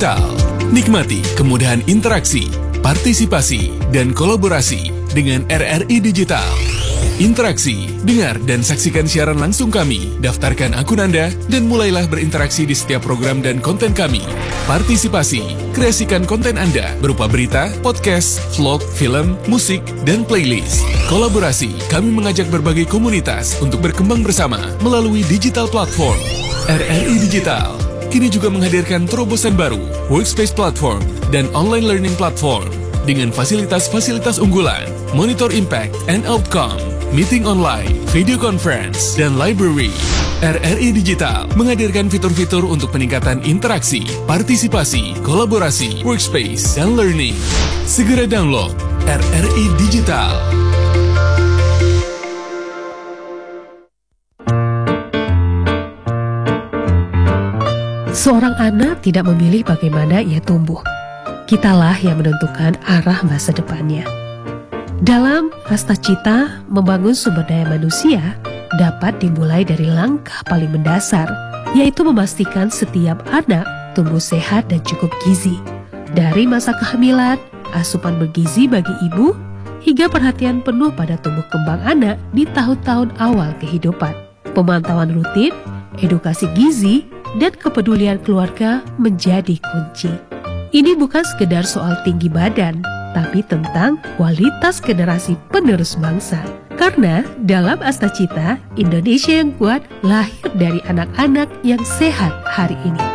Digital. Nikmati kemudahan interaksi, partisipasi, dan kolaborasi dengan RRI Digital. Interaksi, dengar dan saksikan siaran langsung kami, daftarkan akun Anda, dan mulailah berinteraksi di setiap program dan konten kami. Partisipasi, kreasikan konten Anda berupa berita, podcast, vlog, film, musik, dan playlist. Kolaborasi, kami mengajak berbagai komunitas untuk berkembang bersama melalui digital platform. RRI Digital kini juga menghadirkan terobosan baru, workspace platform, dan online learning platform dengan fasilitas-fasilitas unggulan, monitor impact and outcome, meeting online, video conference, dan library. RRI Digital menghadirkan fitur-fitur untuk peningkatan interaksi, partisipasi, kolaborasi, workspace, dan learning. Segera download RRI Digital. Seorang anak tidak memilih bagaimana ia tumbuh. Kitalah yang menentukan arah masa depannya. Dalam Asta Cita, membangun sumber daya manusia dapat dimulai dari langkah paling mendasar, yaitu memastikan setiap anak tumbuh sehat dan cukup gizi. Dari masa kehamilan, asupan bergizi bagi ibu, hingga perhatian penuh pada tumbuh kembang anak di tahun-tahun awal kehidupan. Pemantauan rutin, edukasi gizi, dan kepedulian keluarga menjadi kunci. Ini bukan sekedar soal tinggi badan, tapi tentang kualitas generasi penerus bangsa. Karena dalam Asta Cita, Indonesia yang kuat lahir dari anak-anak yang sehat hari ini.